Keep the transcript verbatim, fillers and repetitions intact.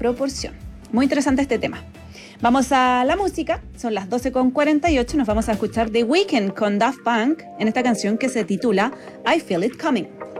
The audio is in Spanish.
proporción. Muy interesante este tema. Vamos a la música, son las doce con cuarenta y ocho, nos vamos a escuchar The Weeknd con Daft Punk en esta canción que se titula I Feel It Coming.